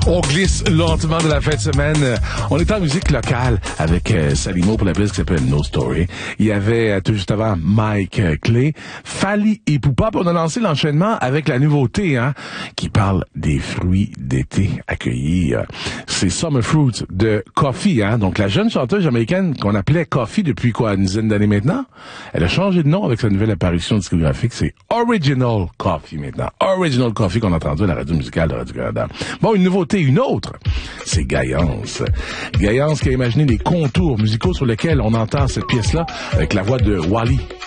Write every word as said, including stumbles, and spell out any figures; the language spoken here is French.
On glisse lentement de la fin de semaine. On est en musique locale avec euh, Salimo pour la pièce qui s'appelle No Story. Il y avait euh, tout juste avant Mike euh, Clay, Fally Ipupa. On a lancé l'enchaînement avec la nouveauté hein, qui parle des fruits d'été accueillis. Euh, c'est Summer Fruits de Coffee. Hein, donc la jeune chanteuse américaine qu'on appelait Coffee depuis quoi, une dizaine d'années maintenant. Elle a changé de nom avec sa nouvelle apparition discographique. C'est Original Coffee maintenant. Original Coffee qu'on a entendu à la radio musicale de Radio-Canada. Bon, une nouveauté, une autre, c'est Gaillance. Gaillance qui a imaginé des contours musicaux sur lesquels on entend cette pièce-là avec la voix de Wally